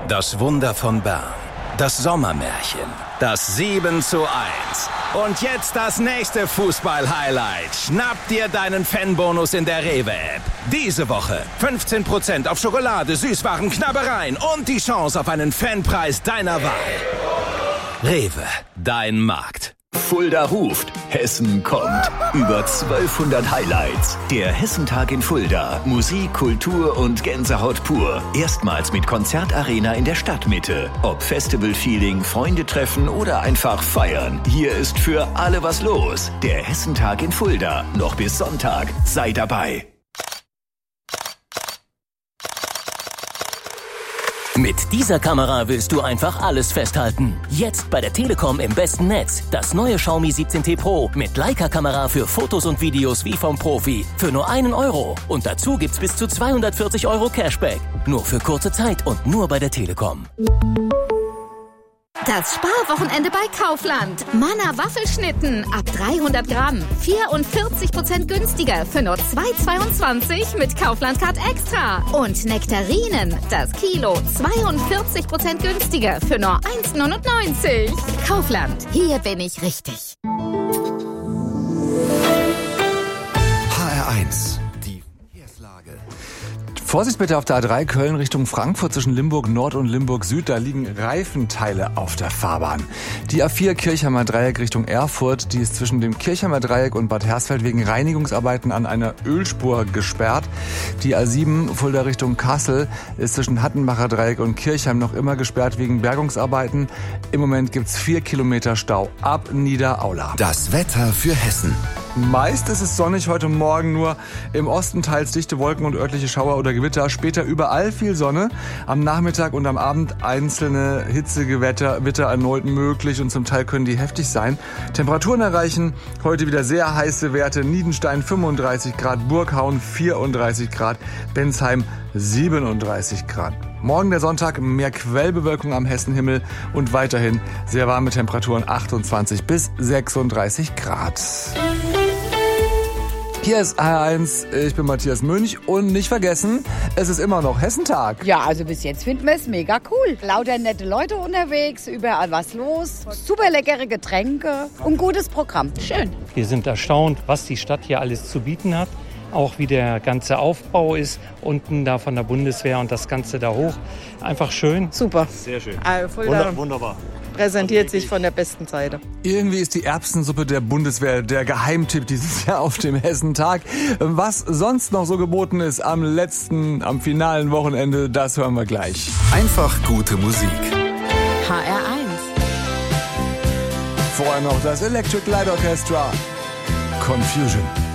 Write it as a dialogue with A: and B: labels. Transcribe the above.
A: Das Wunder von Bern. Das Sommermärchen. Das 7:1. Und jetzt das nächste Fußball-Highlight. Schnapp dir deinen Fanbonus in der Rewe-App. Diese Woche 15% auf Schokolade, Süßwaren, Knabbereien und die Chance auf einen Fanpreis deiner Wahl. Rewe, dein Markt.
B: Fulda ruft, Hessen kommt. Über 1200 Highlights. Der Hessentag in Fulda. Musik, Kultur und Gänsehaut pur. Erstmals mit Konzertarena in der Stadtmitte. Ob Festival-Feeling, Freunde treffen oder einfach feiern. Hier ist für alle was los. Der Hessentag in Fulda. Noch bis Sonntag. Sei dabei.
C: Mit dieser Kamera willst du einfach alles festhalten. Jetzt bei der Telekom im besten Netz. Das neue Xiaomi 17T Pro mit Leica-Kamera für Fotos und Videos wie vom Profi. Für nur 1 Euro. Und dazu gibt's bis zu 240 Euro Cashback. Nur für kurze Zeit und nur bei der Telekom.
D: Das Sparwochenende bei Kaufland. Manna Waffelschnitten ab 300 Gramm. 44% günstiger für nur 2,22 mit Kaufland Card Extra. Und Nektarinen, das Kilo, 42% günstiger für nur 1,99. Kaufland, hier bin ich richtig.
E: HR1, die Verkehrslage. Vorsicht bitte auf der A3 Köln Richtung Frankfurt zwischen Limburg Nord und Limburg Süd. Da liegen Reifenteile auf der Fahrbahn. Die A4 Kirchheimer Dreieck Richtung Erfurt, die ist zwischen dem Kirchheimer Dreieck und Bad Hersfeld wegen Reinigungsarbeiten an einer Ölspur gesperrt. Die A7 Fulda Richtung Kassel ist zwischen Hattenbacher Dreieck und Kirchheim noch immer gesperrt wegen Bergungsarbeiten. Im Moment gibt's 4 Kilometer Stau ab Niederaula.
A: Das Wetter für Hessen.
E: Meist ist es sonnig, heute Morgen nur im Osten teils dichte Wolken und örtliche Schauer oder Gewitter. Später überall viel Sonne. Am Nachmittag und am Abend einzelne Hitzegewitter erneut möglich und zum Teil können die heftig sein. Temperaturen erreichen heute wieder sehr heiße Werte. Niedenstein 35 Grad, Burghauen 34 Grad, Bensheim 37 Grad. Morgen der Sonntag, mehr Quellbewölkung am Hessenhimmel und weiterhin sehr warme Temperaturen 28 bis 36 Grad. Hier ist HR1, ich bin Matthias Münch und nicht vergessen, es ist immer noch Hessentag.
F: Ja, also bis jetzt finden wir es mega cool. Lauter nette Leute unterwegs, überall was los, super leckere Getränke und gutes Programm. Schön.
G: Wir sind erstaunt, was die Stadt hier alles zu bieten hat. Auch wie der ganze Aufbau ist, unten da von der Bundeswehr und das Ganze da hoch. Einfach schön.
H: Super.
G: Sehr schön.
H: Wunderbar. Präsentiert sich von der besten Seite.
E: Irgendwie ist die Erbsensuppe der Bundeswehr der Geheimtipp dieses Jahr auf dem Hessentag. Was sonst noch so geboten ist am finalen Wochenende, das hören wir gleich.
A: Einfach gute Musik.
D: HR1.
E: Vorher noch das Electric Light Orchestra. Confusion.